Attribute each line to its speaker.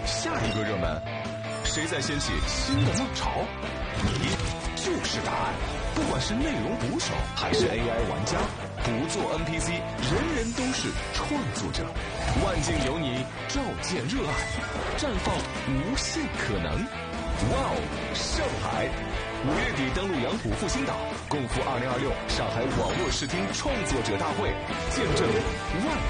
Speaker 1: 下一个热门？谁在掀起新的浪潮？你就是答案。不管是内容捕手还是 AI 玩家，不做 NPC， 人人都是创作者。万境有你，照见热爱，绽放无限可能。哇哦，上海！5月底登陆杨浦复兴岛，共赴2026上海网络视听创作者大会，见证万